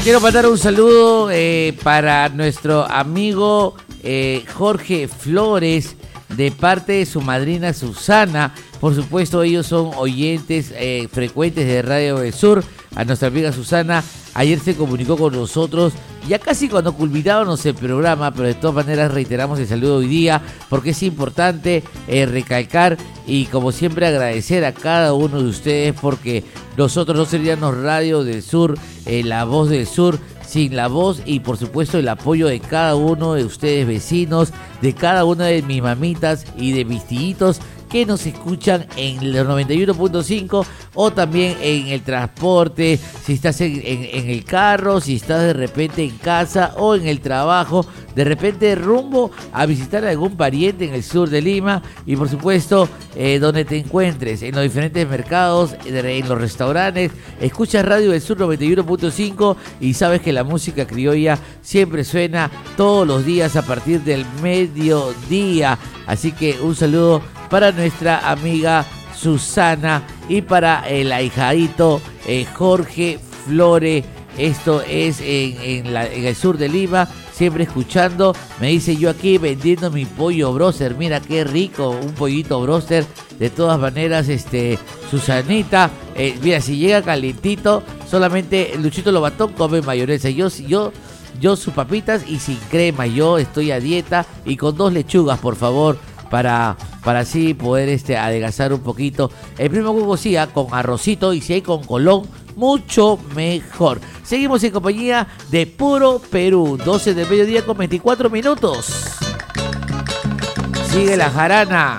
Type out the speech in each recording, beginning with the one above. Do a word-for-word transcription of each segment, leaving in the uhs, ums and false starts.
Quiero mandar un saludo eh, para nuestro amigo eh, Jorge Flores, de parte de su madrina Susana. Por supuesto, ellos son oyentes eh, frecuentes de Radio del Sur. A nuestra amiga Susana, ayer se comunicó con nosotros, ya casi cuando culminábamos el programa, pero de todas maneras reiteramos el saludo hoy día, porque es importante eh, recalcar y como siempre agradecer a cada uno de ustedes, porque nosotros no seríamos Radio del Sur, eh, la voz del sur, sin la voz y por supuesto el apoyo de cada uno de ustedes vecinos, de cada una de mis mamitas y de mis tíitos que nos escuchan en los noventa y uno punto cinco o también en el transporte, si estás en, en, en el carro, si estás de repente en casa o en el trabajo, de repente rumbo a visitar a algún pariente en el sur de Lima y por supuesto eh, donde te encuentres, en los diferentes mercados, en los restaurantes, escuchas Radio del Sur noventa y uno punto cinco y sabes que la música criolla siempre suena todos los días a partir del mediodía, así que un saludo para nuestra amiga Susana y para el ahijadito eh, Jorge Flores. Esto es en, en, la, en el sur de Lima, siempre escuchando. Me dice yo aquí vendiendo mi pollo broster. Mira qué rico, un pollito broster. De todas maneras, este Susanita, eh, mira, si llega calientito, solamente Luchito Lobatón come mayonesa. Yo, yo, yo sus papitas y sin crema. Yo estoy a dieta y con dos lechugas, por favor. Para, para así poder este, adelgazar un poquito. El primo Hugo sí, con arrocito y si hay con colón, mucho mejor. Seguimos en compañía de Puro Perú, doce del mediodía con veinticuatro minutos. Sigue la jarana.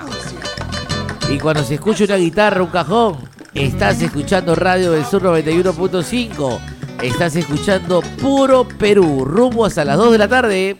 Y cuando se escucha una guitarra, un cajón, estás escuchando Radio del Sur noventa y uno punto cinco. Estás escuchando Puro Perú, rumbo hasta las dos de la tarde.